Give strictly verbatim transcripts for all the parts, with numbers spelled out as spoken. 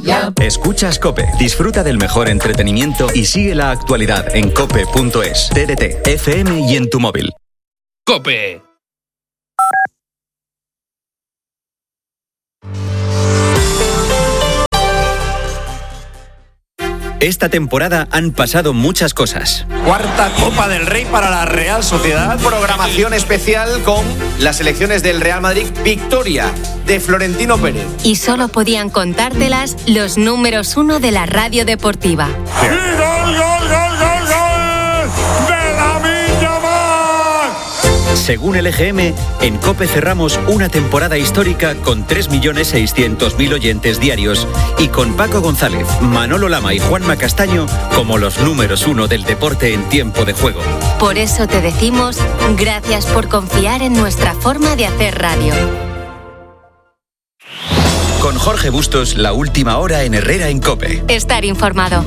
Escuchas COPE. Disfruta del mejor entretenimiento y sigue la actualidad en cope punto es, T D T, F M y en tu móvil. COPE. Esta temporada han pasado muchas cosas. Cuarta Copa del Rey para la Real Sociedad. Programación especial con las selecciones del Real Madrid. Victoria de Florentino Pérez. Y solo podían contártelas los números uno de la radio deportiva. ¡Y gol, gol, gol, gol, gol! ¡De Lamine Yamal! Según el E G M, en COPE cerramos una temporada histórica con tres millones seiscientos mil oyentes diarios y con Paco González, Manolo Lama y Juanma Castaño como los números uno del deporte en tiempo de juego. Por eso te decimos gracias por confiar en nuestra forma de hacer radio. Con Jorge Bustos, la última hora en Herrera en COPE. Estar informado.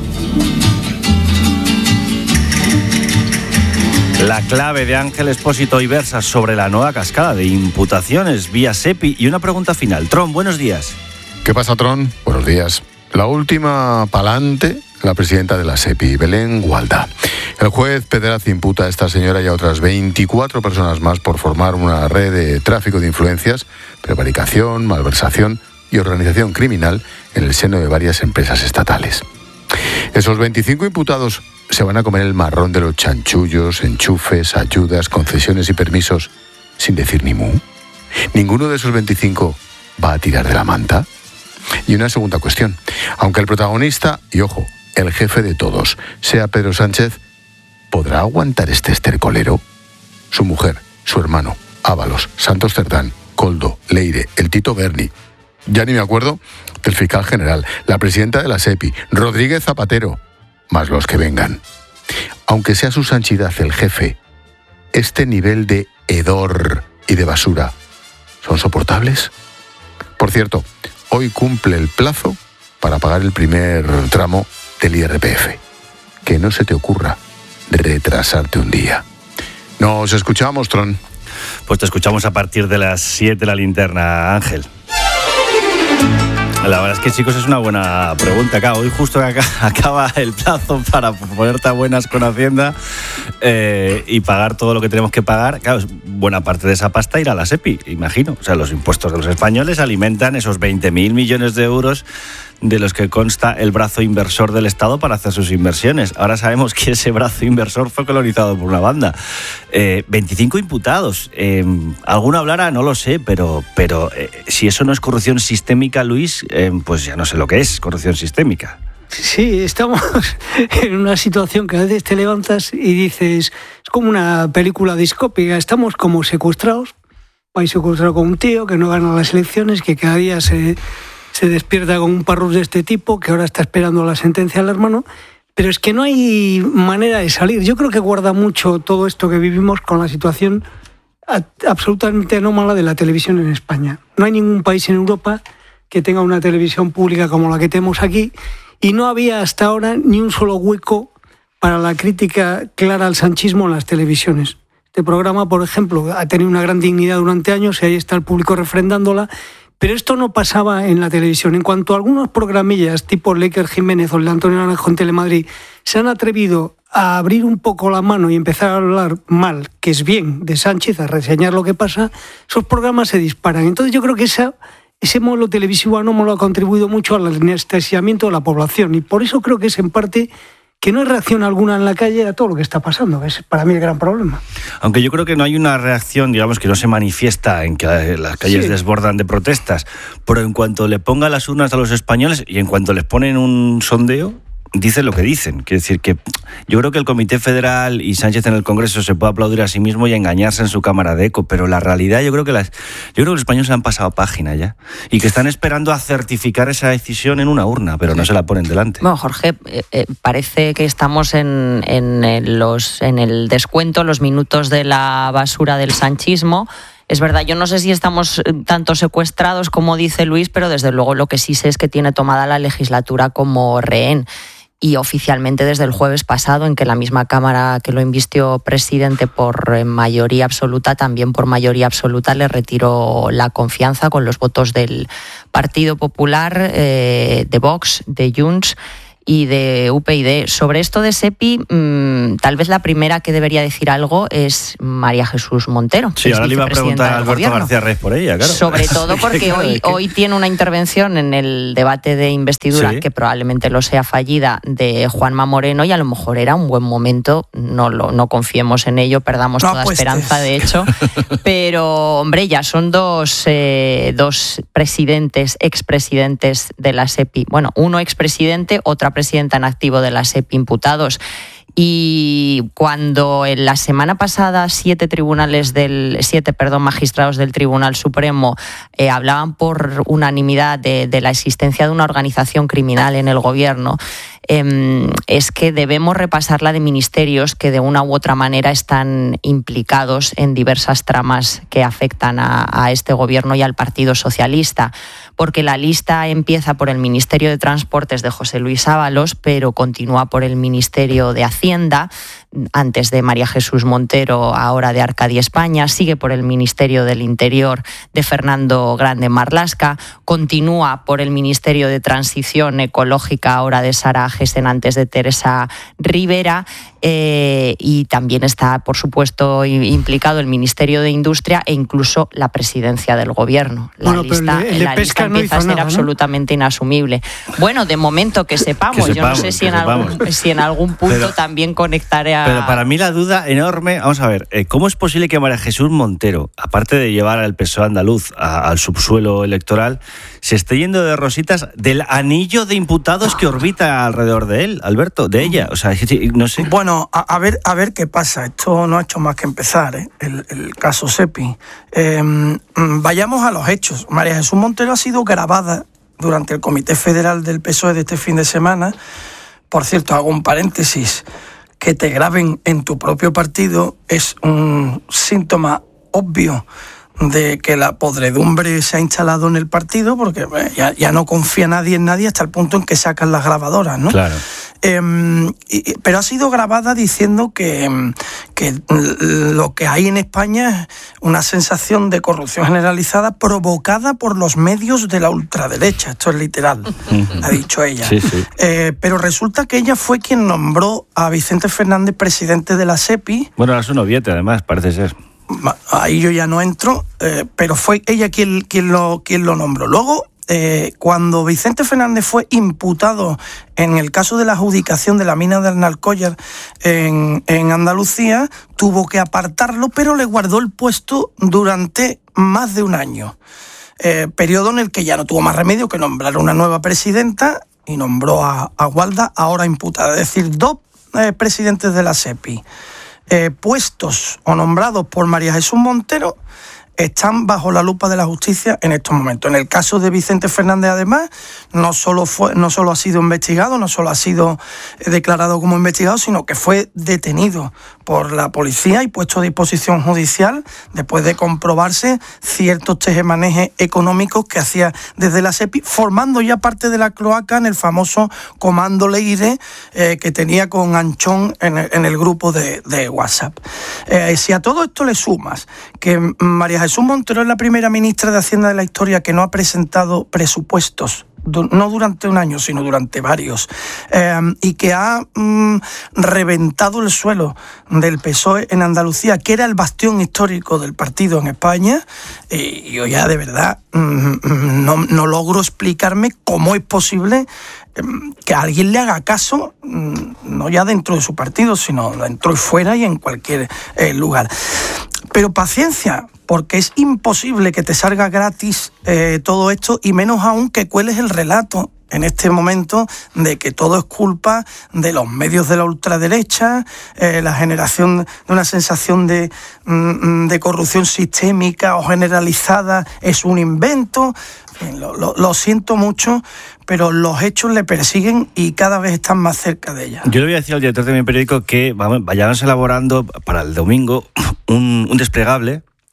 La clave de Ángel Expósito y versa sobre la nueva cascada de imputaciones vía SEPI. Y una pregunta final. Tron, buenos días. ¿Qué pasa, Tron? Buenos días. La última pa'lante, la presidenta de la SEPI, Belén Gualda. El juez Pedraz imputa a esta señora y a otras veinticuatro personas más por formar una red de tráfico de influencias, prevaricación, malversación y organización criminal en el seno de varias empresas estatales. Esos veinticinco imputados se van a comer el marrón de los chanchullos, enchufes, ayudas, concesiones y permisos sin decir ni mu. ¿Ninguno de esos veinticinco va a tirar de la manta? Y una segunda cuestión. Aunque el protagonista, y ojo, el jefe de todos, sea Pedro Sánchez, ¿podrá aguantar este estercolero? Su mujer, su hermano, Ábalos, Santos Cerdán, Coldo, Leire, el Tito Berni, ya ni me acuerdo del fiscal general, la presidenta de la SEPI, Rodríguez Zapatero, más los que vengan. Aunque sea su sanchidad el jefe, ¿este nivel de hedor y de basura son soportables? Por cierto, hoy cumple el plazo para pagar el primer tramo del I R P F. Que no se te ocurra retrasarte un día. Nos escuchamos, Tron. Pues te escuchamos a partir de las siete la linterna, Ángel. La verdad es que, chicos, es una buena pregunta. Claro, hoy justo acaba el plazo para ponerte a buenas con Hacienda eh, y pagar todo lo que tenemos que pagar. Claro, buena parte de esa pasta irá a la SEPI, imagino. O sea, los impuestos de los españoles alimentan esos veinte mil millones de euros de los que consta el brazo inversor del Estado para hacer sus inversiones. Ahora sabemos que ese brazo inversor fue colonizado por una banda. Eh, veinticinco imputados. Eh, ¿Alguno hablará? No lo sé, pero, pero eh, si eso no es corrupción sistémica, Luis, eh, pues ya no sé lo que es corrupción sistémica. Sí, estamos en una situación que a veces te levantas y dices, es como una película discópica, estamos como secuestrados, vais secuestrado con un tío que no gana las elecciones, que cada día se... se despierta con un parrus de este tipo, que ahora está esperando la sentencia del hermano, pero es que no hay manera de salir. Yo creo que guarda mucho todo esto que vivimos con la situación absolutamente anómala de la televisión en España. No hay ningún país en Europa que tenga una televisión pública como la que tenemos aquí, y no había hasta ahora ni un solo hueco para la crítica clara al sanchismo en las televisiones. Este programa, por ejemplo, ha tenido una gran dignidad durante años y ahí está el público refrendándola. Pero esto no pasaba en la televisión. En cuanto a algunos programillas tipo Laker Jiménez o el de Antonio Naranjo en Telemadrid se han atrevido a abrir un poco la mano y empezar a hablar mal, que es bien, de Sánchez, a reseñar lo que pasa, esos programas se disparan. Entonces yo creo que esa, ese modelo televisivo anómalo ha contribuido mucho al anestesiamiento de la población, y por eso creo que es en parte que no hay reacción alguna en la calle a todo lo que está pasando, que es para mí el gran problema. Aunque yo creo que no hay una reacción, digamos, que no se manifiesta en que las calles sí desbordan de protestas, pero en cuanto le pongan las urnas a los españoles y en cuanto les ponen un sondeo, dicen lo que dicen. Quiere decir que yo creo que el Comité Federal y Sánchez en el Congreso se puede aplaudir a sí mismo y engañarse en su cámara de eco, pero la realidad yo creo que las, yo creo que los españoles se han pasado página ya y que están esperando a certificar esa decisión en una urna, pero no se la ponen delante. Bueno, Jorge, eh, eh, parece que estamos en, en, los, en el descuento, los minutos de la basura del sanchismo. Es verdad, yo no sé si estamos tanto secuestrados como dice Luis, pero desde luego lo que sí sé es que tiene tomada la legislatura como rehén. y oficialmente desde el jueves pasado, en que la misma Cámara que lo invistió presidente por mayoría absoluta, también por mayoría absoluta le retiró la confianza con los votos del Partido Popular, eh, de Vox, de Junts y de U P y. Sobre esto de SEPI, mmm, tal vez la primera que debería decir algo es María Jesús Montero. Sí, ahora le iba a preguntar a Alberto gobierno. García Reyes por ella, claro. Sobre todo porque hoy, hoy tiene una intervención en el debate de investidura, sí, que probablemente lo sea fallida, de Juanma Moreno, y a lo mejor era un buen momento, no, lo, no confiemos en ello, perdamos no toda apuestes. esperanza de hecho, pero hombre, ya son dos, eh, dos presidentes, expresidentes de la SEPI, bueno, uno expresidente, otra presidenta en activo de la SEPI imputados. Y cuando en la semana pasada siete tribunales del siete perdón magistrados del Tribunal Supremo eh, hablaban por unanimidad de, de la existencia de una organización criminal en el gobierno, eh, es que debemos repasar la de ministerios que de una u otra manera están implicados en diversas tramas que afectan a, a este gobierno y al Partido Socialista, porque la lista empieza por el Ministerio de Transportes de José Luis Ábalos, pero continúa por el Ministerio de Hacienda, antes de María Jesús Montero, ahora de Arcadia España, sigue por el Ministerio del Interior de Fernando Grande Marlaska, continúa por el Ministerio de Transición Ecológica, ahora de Sara Agesen, antes de Teresa Rivera, eh, y también está, por supuesto, implicado el Ministerio de Industria e incluso la presidencia del Gobierno. La bueno, lista, el de la lista no empieza a ser nada, absolutamente ¿no? inasumible. Bueno, de momento que sepamos, que sepamos yo no sé si en, sepamos. algún, si en algún punto pero, también conectaré a... Pero para mí la duda enorme, vamos a ver, ¿cómo es posible que María Jesús Montero, aparte de llevar al P S O E andaluz a, al subsuelo electoral, se esté yendo de rositas del anillo de imputados que orbita alrededor de él, Alberto, de ella? O sea, no sé. Bueno, a, a ver a ver qué pasa. Esto no ha hecho más que empezar, ¿eh? el, el caso SEPI. Eh, vayamos a los hechos. María Jesús Montero ha sido grabada durante el Comité Federal del P S O E de este fin de semana. Por cierto, hago un paréntesis. Que te graben en tu propio partido es un síntoma obvio de que la podredumbre se ha instalado en el partido, porque ya, ya no confía nadie en nadie hasta el punto en que sacan las grabadoras, ¿no? Claro. Eh, y, pero ha sido grabada diciendo que, que lo que hay en España es una sensación de corrupción generalizada provocada por los medios de la ultraderecha. Esto es literal, ha dicho ella. Sí, sí. Eh, pero resulta que ella fue quien nombró a Vicente Fernández presidente de la SEPI. Bueno, era su noviete, además, parece ser. Ahí yo ya no entro, eh, pero fue ella quien, quien, lo, quien lo nombró. Luego, eh, cuando Vicente Fernández fue imputado en el caso de la adjudicación de la mina de Alnalcollar en, en Andalucía, tuvo que apartarlo, pero le guardó el puesto durante más de un año. Eh, periodo en el que ya no tuvo más remedio que nombrar una nueva presidenta y nombró a, a Gualda, ahora imputada. Es decir, dos eh, presidentes de la SEPI. Eh, puestos o nombrados por María Jesús Montero están bajo la lupa de la justicia en estos momentos. En el caso de Vicente Fernández, además, no solo fue, no solo ha sido investigado, no solo ha sido declarado como investigado, sino que fue detenido por la policía y puesto a disposición judicial después de comprobarse ciertos tejemanejes económicos que hacía desde la SEPI, formando ya parte de la cloaca en el famoso Comando Leire eh, que tenía con Anchón en el, en el grupo de, de WhatsApp. Eh, si a todo esto le sumas que María Jesús Montero es la primera ministra de Hacienda de la historia que no ha presentado presupuestos, no durante un año, sino durante varios, eh, y que ha mm, reventado el suelo del P S O E en Andalucía, que era el bastión histórico del partido en España, y yo ya de verdad mm, no, no logro explicarme cómo es posible eh, que a alguien le haga caso, mm, no ya dentro de su partido, sino dentro y fuera y en cualquier eh, lugar. Pero paciencia, porque es imposible que te salga gratis eh, todo esto, y menos aún que cueles el relato en este momento de que todo es culpa de los medios de la ultraderecha, eh, la generación de una sensación de, mm, de corrupción sistémica o generalizada es un invento. En fin, lo, lo, lo siento mucho, pero los hechos le persiguen y cada vez están más cerca de ella. Yo le voy a decir al director de mi periódico que vamos, vayamos elaborando para el domingo un, un desplegable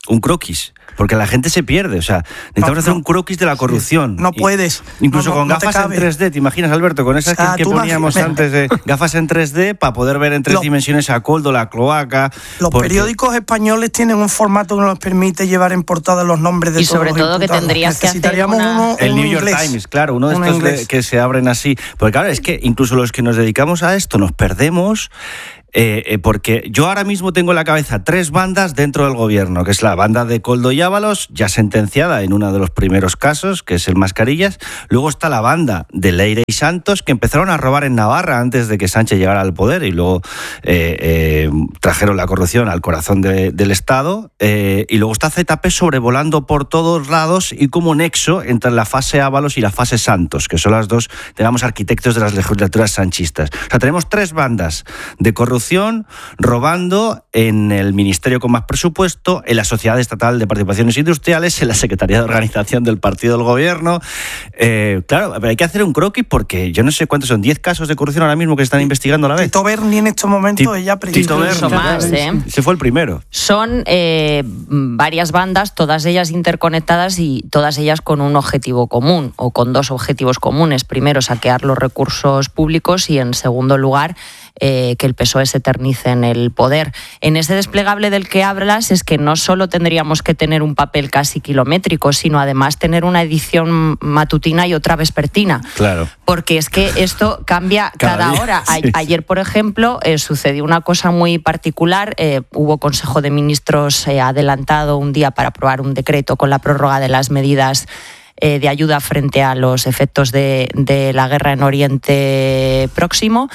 un croquis. Porque la gente se pierde, o sea, necesitamos no, hacer no, un croquis de la corrupción. No puedes. Y, incluso no, no, con no gafas en tres D, ¿te imaginas, Alberto? Con esas ah, que, que poníamos me... antes de gafas en tres D para poder ver en tres lo, dimensiones a Coldo, la cloaca. Los porque... periódicos españoles tienen un formato que nos permite llevar en portada los nombres de y todos los Y sobre todo imputados. que tendrías que hacer una... uno, el un New York inglés, Times, claro, uno de estos de, que se abren así. Porque claro, es que incluso los que nos dedicamos a esto nos perdemos. Eh, eh, porque yo ahora mismo tengo en la cabeza tres bandas dentro del gobierno, que es la banda de Coldo y Ábalos, ya sentenciada en uno de los primeros casos, que es el Mascarillas. Luego está la banda de Leire y Santos, que empezaron a robar en Navarra antes de que Sánchez llegara al poder y luego eh, eh, trajeron la corrupción al corazón de, del Estado. Eh, y luego está Z P sobrevolando por todos lados y como nexo entre la fase Ábalos y la fase Santos, que son las dos, digamos, arquitectos de las legislaturas sanchistas. O sea, tenemos tres bandas de corrupción robando en el ministerio con más presupuesto, en la Sociedad Estatal de Participaciones Industriales, en la Secretaría de Organización del Partido del Gobierno. Eh, claro, pero hay que hacer un croquis porque yo no sé cuántos son, diez casos de corrupción ahora mismo que están investigando a la vez. Tito Berni en estos momentos T- ella Tito Berni, más, ¿eh? Ese fue el primero. Son eh, varias bandas, todas ellas interconectadas y todas ellas con un objetivo común o con dos objetivos comunes. Primero, saquear los recursos públicos y, en segundo lugar, Eh, que el P S O E se eternice en el poder. En ese desplegable del que hablas es que no solo tendríamos que tener un papel casi kilométrico, sino además tener una edición matutina y otra vespertina. Claro. Porque es que esto cambia cada, cada hora. A- sí. Ayer, por ejemplo, eh, sucedió una cosa muy particular. Eh, hubo Consejo de Ministros eh, adelantado un día para aprobar un decreto con la prórroga de las medidas eh, de ayuda frente a los efectos de, de la guerra en Oriente Próximo.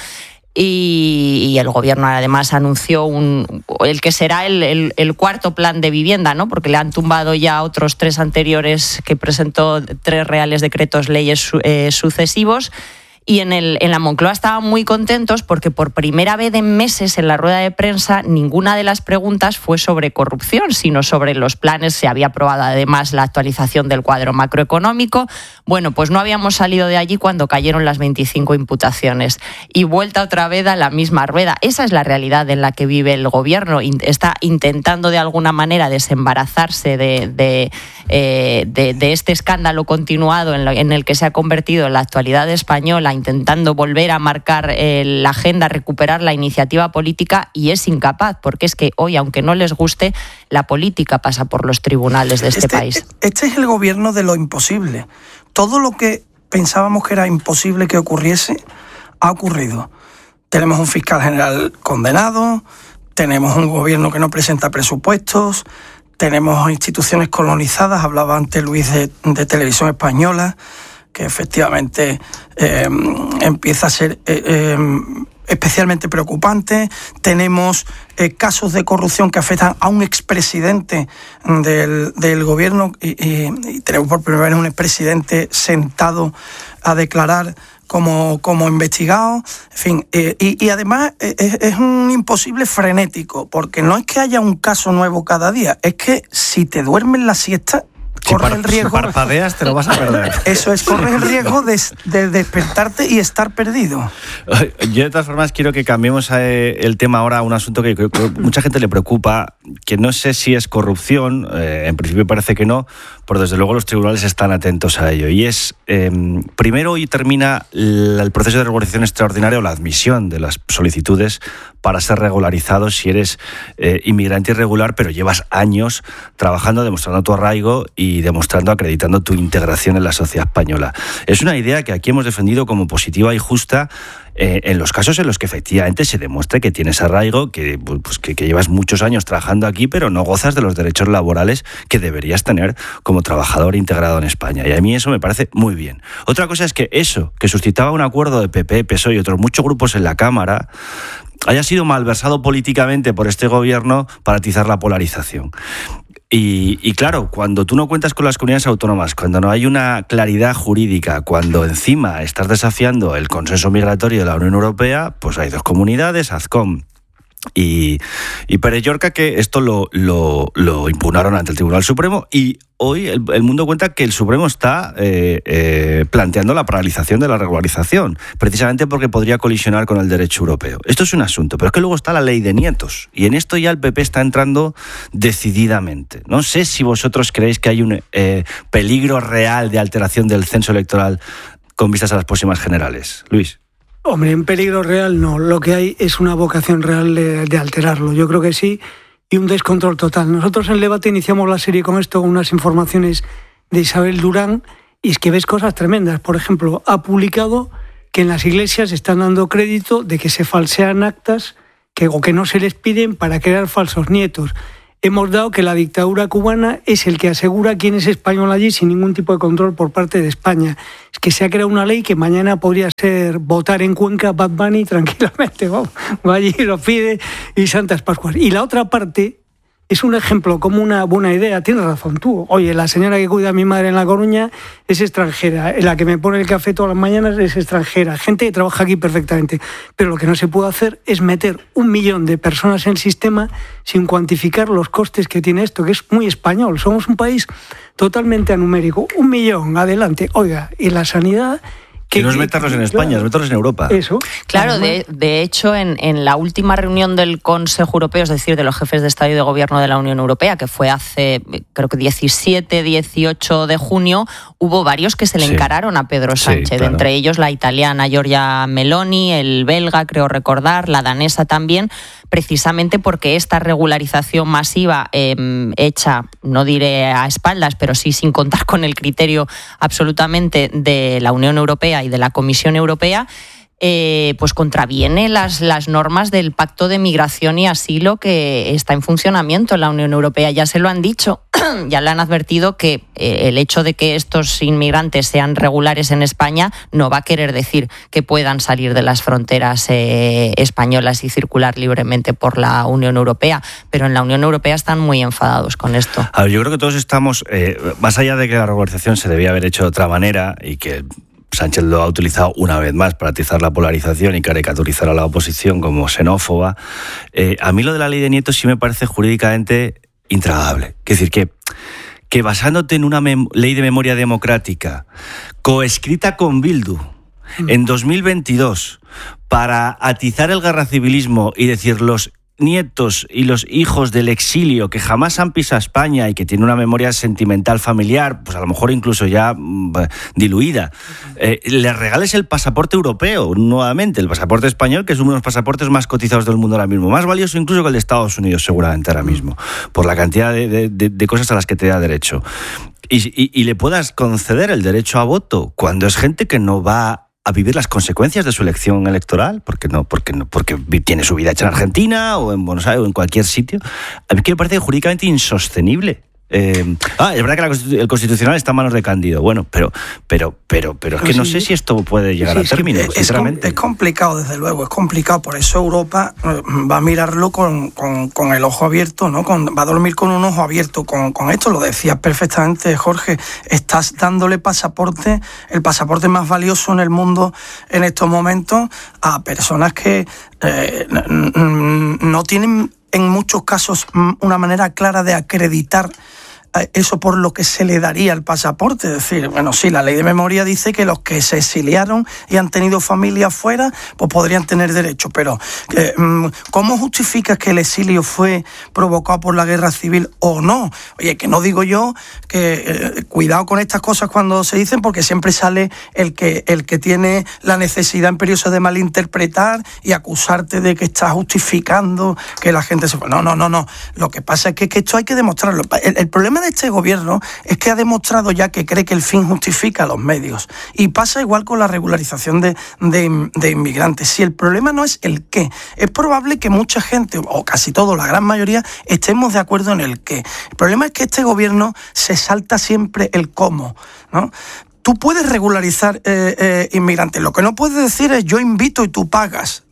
Y, y el gobierno además anunció un, el que será el, el, el cuarto plan de vivienda, ¿no? Porque le han tumbado ya otros tres anteriores que presentó tres reales decretos leyes eh, sucesivos. Y en, el, en la Moncloa estaban muy contentos porque por primera vez en meses en la rueda de prensa ninguna de las preguntas fue sobre corrupción, sino sobre los planes. Se había aprobado además la actualización del cuadro macroeconómico. Bueno, pues no habíamos salido de allí cuando cayeron las veinticinco imputaciones. Y vuelta otra vez a la misma rueda. Esa es la realidad en la que vive el gobierno. Está intentando de alguna manera desembarazarse de, de, eh, de, de este escándalo continuado en, lo, en el que se ha convertido la actualidad española, intentando volver a marcar eh, la agenda, recuperar la iniciativa política, y es incapaz, porque es que hoy, aunque no les guste, la política pasa por los tribunales de este, este país. Este es el gobierno de lo imposible. Todo lo que pensábamos que era imposible que ocurriese, ha ocurrido. Tenemos un fiscal general condenado, tenemos un gobierno que no presenta presupuestos, tenemos instituciones colonizadas, hablaba antes Luis de, de Televisión Española, que efectivamente eh, empieza a ser eh, eh, especialmente preocupante. Tenemos eh, casos de corrupción que afectan a un expresidente del, del gobierno y, y, y tenemos por primera vez un expresidente sentado a declarar como, como investigado. En fin, eh, y, y además eh, es, es un imposible frenético, porque no es que haya un caso nuevo cada día, es que si te duermes la siesta, corres si el riesgo. Si parpadeas, te lo vas a perder. Eso es, corres el riesgo de, de despertarte y estar perdido. Yo, de todas formas, quiero que cambiemos el tema ahora a un asunto que, que, que mucha gente le preocupa, que no sé si es corrupción, eh, en principio parece que no, pero desde luego los tribunales están atentos a ello. Y es, eh, primero hoy termina el proceso de regularización extraordinaria o la admisión de las solicitudes para ser regularizado si eres eh, inmigrante irregular, pero llevas años trabajando, demostrando tu arraigo y demostrando, acreditando tu integración en la sociedad española. Es una idea que aquí hemos defendido como positiva y justa eh, en los casos en los que efectivamente se demuestre que tienes arraigo, que, pues, que, que llevas muchos años trabajando aquí, pero no gozas de los derechos laborales que deberías tener como trabajador integrado en España. Y a mí eso me parece muy bien. Otra cosa es que eso, que suscitaba un acuerdo de P P, P S O E y otros muchos grupos en la Cámara, haya sido malversado políticamente por este gobierno para atizar la polarización. Y, y claro, cuando tú no cuentas con las comunidades autónomas, cuando no hay una claridad jurídica, cuando encima estás desafiando el consenso migratorio de la Unión Europea, pues hay dos comunidades, Azcom y, y Pérez Llorca, que esto lo, lo, lo impugnaron ante el Tribunal Supremo, y hoy el, el mundo cuenta que el Supremo está eh, eh, planteando la paralización de la regularización, precisamente porque podría colisionar con el derecho europeo. Esto es un asunto, pero es que luego está la ley de nietos, y en esto ya el P P está entrando decididamente. No sé si vosotros creéis que hay un eh, peligro real de alteración del censo electoral con vistas a las próximas generales. Luis. Hombre, en peligro real no. Lo que hay es una vocación real de, de alterarlo. Yo creo que sí, y un descontrol total. Nosotros en el debate iniciamos la serie con esto, con unas informaciones de Isabel Durán, y es que ves cosas tremendas. Por ejemplo, ha publicado que en las iglesias están dando crédito de que se falsean actas que, o que no se les piden para crear falsos nietos. Hemos dado que la dictadura cubana es el que asegura quién es español allí sin ningún tipo de control por parte de España. Es que se ha creado una ley que mañana podría ser votar en Cuenca Bad Bunny tranquilamente. Vamos, va allí, lo pide y Santas Pascuas. Y la otra parte es un ejemplo como una buena idea. Tienes razón tú. Oye, la señora que cuida a mi madre en La Coruña es extranjera. La que me pone el café todas las mañanas es extranjera. Gente que trabaja aquí perfectamente. Pero lo que no se puede hacer es meter un millón de personas en el sistema sin cuantificar los costes que tiene esto, que es muy español. Somos un país totalmente anumérico. Un millón, adelante. Oiga, y la sanidad... Que no es meterlos en España, claro, es meterlos en Europa. Eso. Claro, de, de hecho, en, en la última reunión del Consejo Europeo, es decir, de los jefes de Estado y de Gobierno de la Unión Europea, que fue hace, creo que diecisiete, dieciocho de junio, hubo varios que se le sí. encararon a Pedro Sánchez, sí, claro. Entre ellos la italiana Giorgia Meloni, el belga, creo recordar, la danesa también, precisamente porque esta regularización masiva eh, hecha, no diré a espaldas, pero sí sin contar con el criterio absolutamente de la Unión Europea y de la Comisión Europea, eh, pues contraviene las, las normas del Pacto de Migración y Asilo que está en funcionamiento en la Unión Europea. Ya se lo han dicho, ya le han advertido que eh, el hecho de que estos inmigrantes sean regulares en España no va a querer decir que puedan salir de las fronteras eh, españolas y circular libremente por la Unión Europea, pero en la Unión Europea están muy enfadados con esto. A ver, yo creo que todos estamos, eh, más allá de que la regularización se debía haber hecho de otra manera y que Sánchez lo ha utilizado una vez más para atizar la polarización y caricaturizar a la oposición como xenófoba. Eh, a mí lo de la ley de nietos sí me parece jurídicamente intragable. Es decir, que, que basándote en una mem- ley de memoria democrática coescrita con Bildu mm. en dos mil veintidós para atizar el guerracivilismo y decir los nietos y los hijos del exilio que jamás han pisado España y que tienen una memoria sentimental familiar, pues a lo mejor incluso ya mmm, diluida, eh, les regales el pasaporte europeo nuevamente, el pasaporte español, que es uno de los pasaportes más cotizados del mundo ahora mismo, más valioso incluso que el de Estados Unidos seguramente ahora mismo, por la cantidad de, de, de, de cosas a las que te da derecho. Y, y, y le puedas conceder el derecho a voto cuando es gente que no va a vivir las consecuencias de su elección electoral, porque no, porque no, porque tiene su vida hecha en Argentina o en Buenos Aires o en cualquier sitio. A mí que me parece jurídicamente insostenible. Eh, ah, es verdad que la Constitu- el Constitucional está en manos de Cándido. Bueno, pero, pero, pero, pero es que no sé si esto puede llegar sí, a término, es, sinceramente. Es complicado, desde luego, es complicado. Por eso Europa va a mirarlo con, con, con el ojo abierto, ¿no? Con, va a dormir con un ojo abierto con, con esto. Lo decías perfectamente, Jorge. Estás dándole pasaporte, el pasaporte más valioso en el mundo en estos momentos, a personas que eh, no tienen en muchos casos una manera clara de acreditar eso por lo que se le daría el pasaporte. Es decir, bueno, sí, la ley de memoria dice que los que se exiliaron y han tenido familia fuera, pues podrían tener derecho, pero eh, ¿cómo justificas que el exilio fue provocado por la guerra civil o no? Oye, que no digo yo que eh, cuidado con estas cosas cuando se dicen, porque siempre sale el que, el que tiene la necesidad imperiosa de malinterpretar y acusarte de que estás justificando que la gente se fue. No, no, no, no. Lo que pasa es que, que esto hay que demostrarlo. El, el problema de este gobierno es que ha demostrado ya que cree que el fin justifica los medios, y pasa igual con la regularización de, de, de inmigrantes. Si el problema no es el qué, es probable que mucha gente, o casi todo, la gran mayoría, estemos de acuerdo en el qué. El problema es que este gobierno se salta siempre el cómo, ¿no? Tú puedes regularizar eh, eh, inmigrantes. Lo que no puedes decir es yo invito y tú pagas.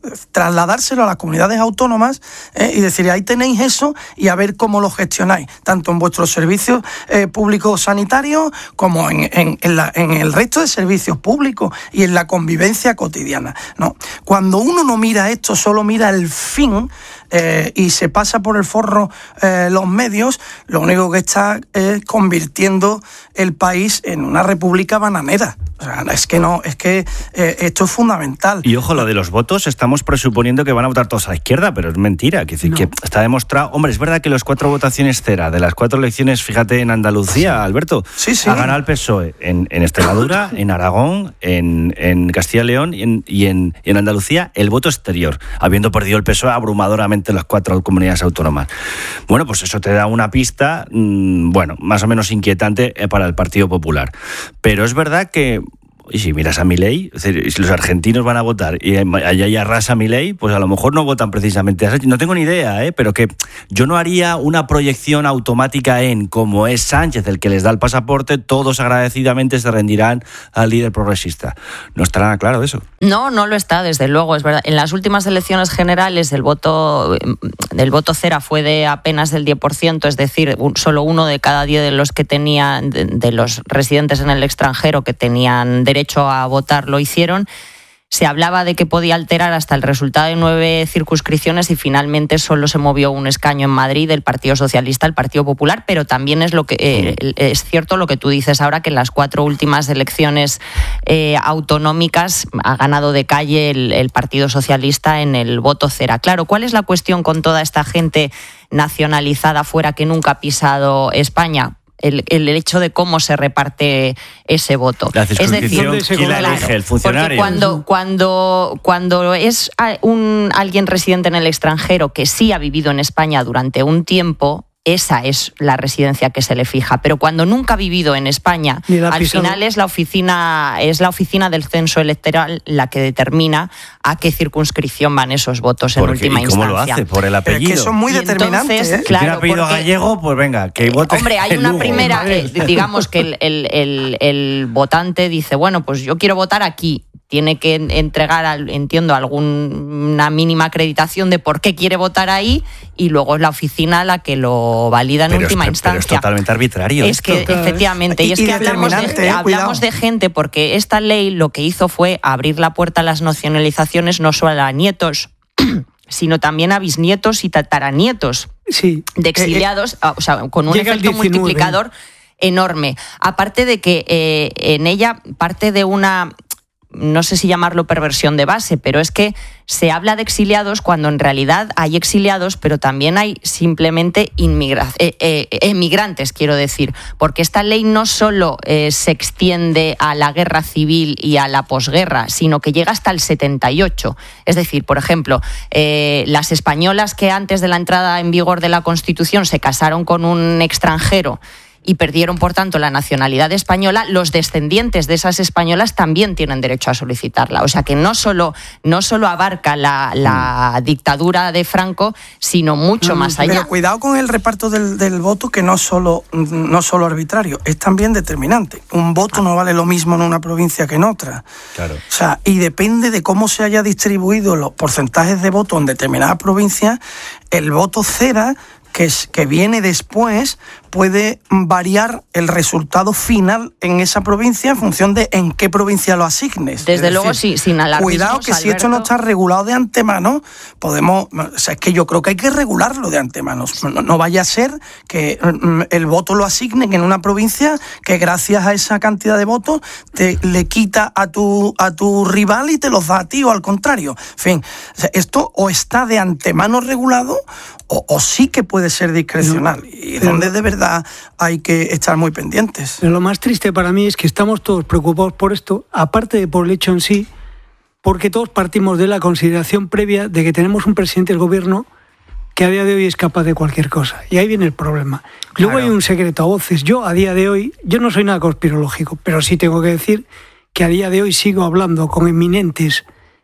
trasladárselo a las comunidades autónomas eh, y decir, ahí tenéis eso y a ver cómo lo gestionáis, tanto en vuestros servicios eh, públicos sanitarios como en, en, en, la, en el resto de servicios públicos y en la convivencia cotidiana, ¿no? Cuando uno no mira esto, solo mira el fin eh, y se pasa por el forro eh, los medios, lo único que está es convirtiendo el país en una república bananera. O sea, es que no, es que eh, esto es fundamental. Y ojo, lo de los votos, estamos presuponiendo que van a votar todos a la izquierda, pero es mentira. Que, no. que está demostrado. Hombre, es verdad que las cuatro votaciones cera de las cuatro elecciones, fíjate, en Andalucía, sí. Alberto, sí, sí. ha ganado el P S O E en, en Extremadura, en Aragón, en, en Castilla y León y en, y, en, y en Andalucía el voto exterior, habiendo perdido el P S O E abrumadoramente en las cuatro comunidades autónomas. Bueno, pues eso te da una pista, mmm, bueno, más o menos inquietante para el Partido Popular. Pero es verdad que y si miras a Milei, es decir, si los argentinos van a votar y allá hay arrasa Milei, pues a lo mejor no votan precisamente a Sánchez. No tengo ni idea, ¿eh? Pero que yo no haría una proyección automática en, como es Sánchez el que les da el pasaporte, todos agradecidamente se rendirán al líder progresista. No está nada claro eso. No, no lo está, desde luego, es verdad. En las últimas elecciones generales el voto, el voto cera fue de apenas del diez por ciento, es decir, un, solo uno de cada diez de los que tenían, de, de los residentes en el extranjero que tenían derecho a votar lo hicieron. Se hablaba de que podía alterar hasta el resultado de nueve circunscripciones y finalmente solo se movió un escaño en Madrid del Partido Socialista al Partido Popular, pero también es lo que eh, es cierto lo que tú dices ahora, que en las cuatro últimas elecciones eh, autonómicas ha ganado de calle el, el Partido Socialista en el voto cera. Claro, ¿cuál es la cuestión con toda esta gente nacionalizada fuera que nunca ha pisado España? El, el hecho de cómo se reparte ese voto. La es decir, ¿quién la elige? ¿El funcionario? Porque cuando, cuando, cuando es un, alguien residente en el extranjero que sí ha vivido en España durante un tiempo, esa es la residencia que se le fija. Pero cuando nunca ha vivido en España, al final es la oficina es la oficina del censo electoral la que determina a qué circunscripción van esos votos en última ¿y cómo instancia. lo hace? Por el apellido. Pero es que son muy determinantes. ¿eh? Claro, si tiene apellido porque, gallego, pues venga, que vote. Hombre, hay una Lugo, primera, eh, digamos que el, el, el, el votante dice, bueno, pues yo quiero votar aquí. Tiene que entregar, entiendo, alguna mínima acreditación de por qué quiere votar ahí y luego es la oficina la que lo valida en pero última es, instancia. Pero es totalmente arbitrario. Es que, esto, efectivamente, y, y es y que hablamos, de, eh, hablamos de gente porque esta ley lo que hizo fue abrir la puerta a las nacionalizaciones no solo a nietos, sino también a bisnietos y tataranietos sí. de exiliados, eh, eh, o sea, con un efecto multiplicador enorme. Aparte de que eh, en ella parte de una... no sé si llamarlo perversión de base, pero es que se habla de exiliados cuando en realidad hay exiliados, pero también hay simplemente inmigra- eh, eh, emigrantes, quiero decir, porque esta ley no solo eh, se extiende a la guerra civil y a la posguerra, sino que llega hasta el setenta y ocho. Es decir, por ejemplo, eh, las españolas que antes de la entrada en vigor de la Constitución se casaron con un extranjero y perdieron, por tanto, la nacionalidad española, los descendientes de esas españolas también tienen derecho a solicitarla. O sea que no solo, no solo abarca la, la mm. dictadura de Franco, sino mucho mm, más allá. Pero cuidado con el reparto del, del voto, que no solo, no solo arbitrario, es también determinante. Un voto ah. no vale lo mismo en una provincia que en otra. Claro. O sea, y depende de cómo se haya distribuido los porcentajes de voto en determinadas provincias, el voto cera, que, es, que viene después, puede variar el resultado final en esa provincia en función de en qué provincia lo asignes. Desde es luego, decir, sí, sin alarmismos, cuidado que Alberto, si esto no está regulado de antemano, podemos... O sea, es que yo creo que hay que regularlo de antemano. No, no vaya a ser que el voto lo asignen en una provincia que gracias a esa cantidad de votos te le quita a tu, a tu rival y te los da a ti, o al contrario. En fin, o sea, esto o está de antemano regulado o, o sí que puede ser discrecional. Y donde de verdad hay que estar muy pendientes. Pero lo más triste para mí es que estamos todos preocupados por esto, aparte de por el hecho en sí, porque todos partimos de la consideración previa de que tenemos un presidente del gobierno que a día de hoy es capaz de cualquier cosa. Y ahí viene el problema. Claro. Luego hay un secreto a voces. Yo a día de hoy, yo no soy nada conspirológico, pero sí tengo que decir que a día de hoy sigo hablando con eminentes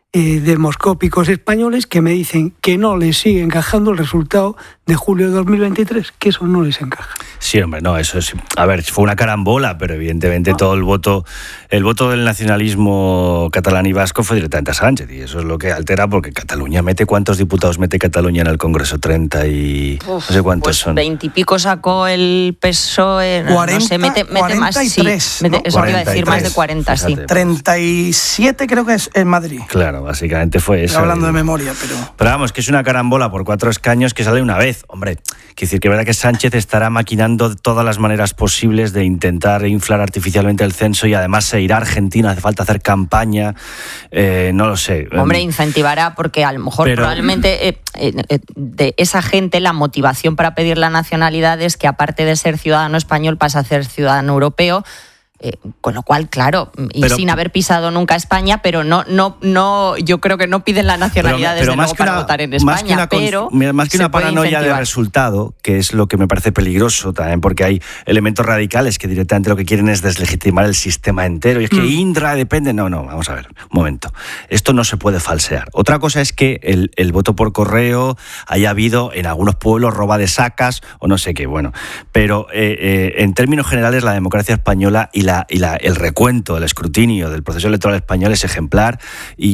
eh, demoscópicos españoles que me dicen que no les sigue encajando el resultado de julio de dos mil veintitrés, que eso no les encaja. Sí, hombre, no, eso es... A ver, fue una carambola, pero evidentemente no. todo el voto el voto del nacionalismo catalán y vasco fue directamente a Sánchez, y eso es lo que altera, porque Cataluña mete... ¿Cuántos diputados mete Cataluña en el Congreso? treinta y... Uf, no sé cuántos pues son. veintipico sacó el P S O E, no, cuarenta, no sé, mete, mete cuarenta más, y tres, sí, mete, ¿no? eso iba a decir, más de cuarenta, fíjate, sí. treinta y siete creo que es en Madrid. Claro, básicamente fue eso. Estoy hablando el... de memoria, pero... Pero vamos, que es una carambola por cuatro escaños que sale una vez. Hombre, quiere decir que es verdad que Sánchez estará maquinando todas las maneras posibles de intentar inflar artificialmente el censo, y además se irá a Argentina, hace falta hacer campaña, eh, no lo sé. Hombre, incentivará, porque a lo mejor pero... probablemente eh, eh, de esa gente la motivación para pedir la nacionalidad es que, aparte de ser ciudadano español, pasa a ser ciudadano europeo. Eh, con lo cual, claro, y pero, sin haber pisado nunca España, pero no, no, no, yo creo que no piden la nacionalidad pero, pero desde luego para una, votar en España, más que una, pero más que una paranoia de resultado, que es lo que me parece peligroso también, porque hay elementos radicales que directamente lo que quieren es deslegitimar el sistema entero, y es que mm. Indra depende, no, no, vamos a ver, un momento, esto no se puede falsear. Otra cosa es que el, el voto por correo haya habido en algunos pueblos roba de sacas o no sé qué, bueno, pero eh, eh, en términos generales la democracia española y La, y la, el recuento, el escrutinio del proceso electoral español es ejemplar, y,